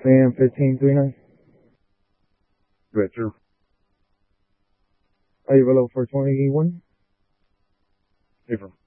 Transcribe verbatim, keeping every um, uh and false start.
Sam fifteen three nine. Vector. Are you below four twenty E one? Affirm.